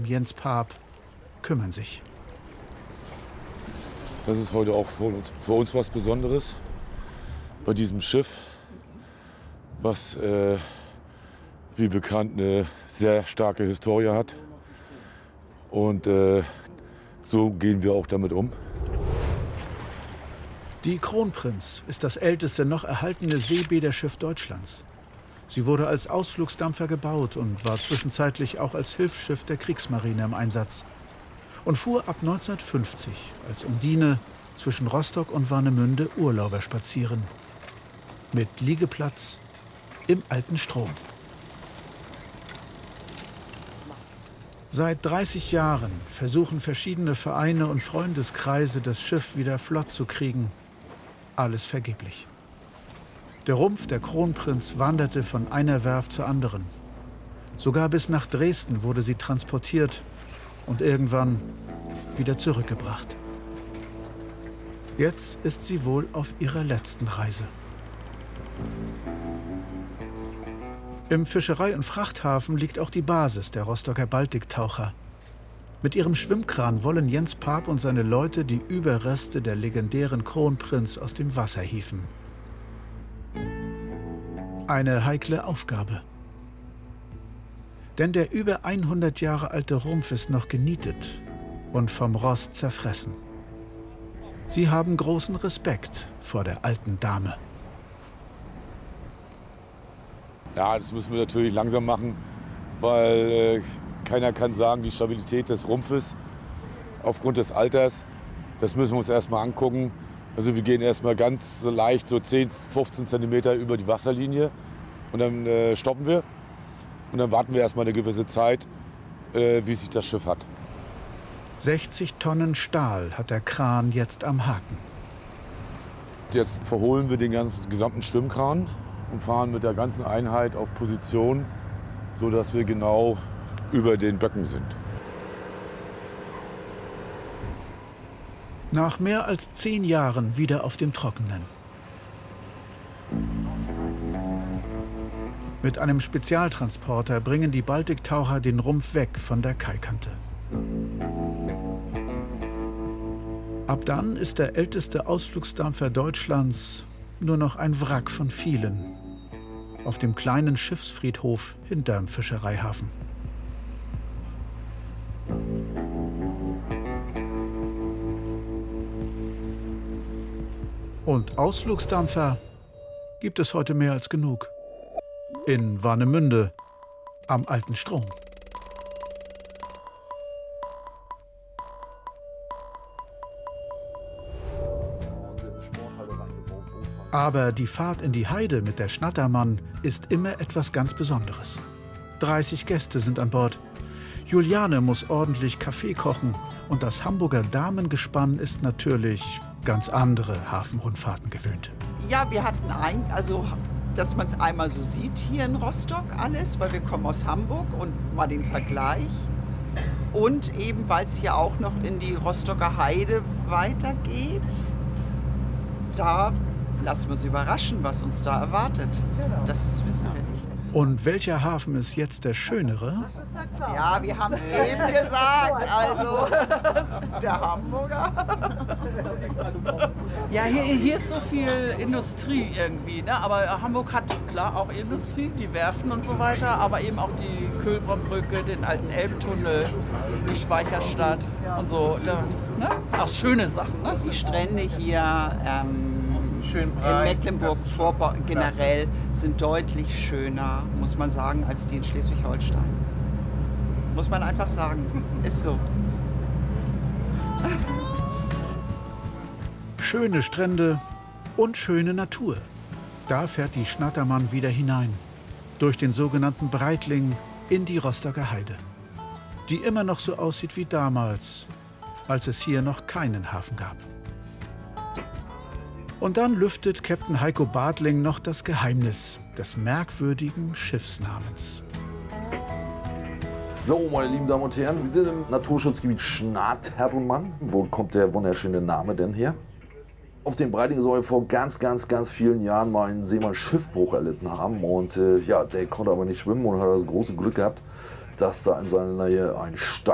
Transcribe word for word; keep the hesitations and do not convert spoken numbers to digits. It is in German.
Jens Paap kümmern sich. Das ist heute auch für uns, für uns was Besonderes bei diesem Schiff, was äh, wie bekannt eine sehr starke Historie hat. Und äh, so gehen wir auch damit um. Die Kronprinz ist das älteste noch erhaltene Seebäderschiff Deutschlands. Sie wurde als Ausflugsdampfer gebaut und war zwischenzeitlich auch als Hilfsschiff der Kriegsmarine im Einsatz. Und fuhr ab neunzehnhundertfünfzig als Undine zwischen Rostock und Warnemünde Urlauber spazieren. Mit Liegeplatz im alten Strom. Seit dreißig Jahren versuchen verschiedene Vereine und Freundeskreise, das Schiff wieder flott zu kriegen. Alles vergeblich. Der Rumpf der Kronprinz wanderte von einer Werft zur anderen. Sogar bis nach Dresden wurde sie transportiert und irgendwann wieder zurückgebracht. Jetzt ist sie wohl auf ihrer letzten Reise. Im Fischerei- und Frachthafen liegt auch die Basis der Rostocker Baltiktaucher. Mit ihrem Schwimmkran wollen Jens Paap und seine Leute die Überreste der legendären Kronprinz aus dem Wasser hieven. Eine heikle Aufgabe. Denn der über hundert Jahre alte Rumpf ist noch genietet und vom Rost zerfressen. Sie haben großen Respekt vor der alten Dame. Ja, das müssen wir natürlich langsam machen, weil äh, keiner kann sagen, die Stabilität des Rumpfes aufgrund des Alters, das müssen wir uns erstmal angucken. Also wir gehen erstmal ganz leicht so zehn, fünfzehn Zentimeter über die Wasserlinie und dann äh, stoppen wir. Und dann warten wir erstmal eine gewisse Zeit, äh, wie sich das Schiff hat. sechzig Tonnen Stahl hat der Kran jetzt am Haken. Jetzt verholen wir den ganzen, gesamten Schwimmkran und fahren mit der ganzen Einheit auf Position, sodass wir genau über den Böcken sind. Nach mehr als zehn Jahren wieder auf dem Trockenen. Mit einem Spezialtransporter bringen die Baltiktaucher den Rumpf weg von der Kaikante. Ab dann ist der älteste Ausflugsdampfer Deutschlands nur noch ein Wrack von vielen auf dem kleinen Schiffsfriedhof hinterm Fischereihafen. Und Ausflugsdampfer gibt es heute mehr als genug. In Warnemünde am alten Strom. Aber die Fahrt in die Heide mit der Schnattermann ist immer etwas ganz Besonderes. dreißig Gäste sind an Bord. Juliane muss ordentlich Kaffee kochen und das Hamburger Damengespann ist natürlich ganz andere Hafenrundfahrten gewöhnt. Ja, wir hatten ein, also dass man es einmal so sieht hier in Rostock alles, weil wir kommen aus Hamburg und mal den Vergleich. Und eben, weil es hier auch noch in die Rostocker Heide weitergeht, da lassen wir uns überraschen, was uns da erwartet. Das wissen wir nicht. Und welcher Hafen ist jetzt der schönere? Ja, wir haben es eben gesagt, also der Hamburger. Ja, hier, hier ist so viel Industrie irgendwie, ne? Aber Hamburg hat klar auch Industrie, die Werften und so weiter, aber eben auch die Kölbrandbrücke, den alten Elbtunnel, die Speicherstadt und so. Da, ne? Auch schöne Sachen, ne? Die Strände hier ähm, Schön in breit. Mecklenburg-Vorpommern generell sind deutlich schöner, muss man sagen, als die in Schleswig-Holstein. Muss man einfach sagen, ist so. Schöne Strände und schöne Natur. Da fährt die Schnattermann wieder hinein. Durch den sogenannten Breitling in die Rostocker Heide. Die immer noch so aussieht wie damals, als es hier noch keinen Hafen gab. Und dann lüftet Captain Heiko Bartling noch das Geheimnis des merkwürdigen Schiffsnamens. So, meine lieben Damen und Herren, wir sind im Naturschutzgebiet Schnattermann. Wo kommt der wunderschöne Name denn her? Auf dem Breitling soll vor ganz, ganz, ganz vielen Jahren mal ein Seemann Schiffbruch erlitten haben. Und äh, ja, der konnte aber nicht schwimmen und hat das große Glück gehabt, dass da in seiner Nähe ein Stein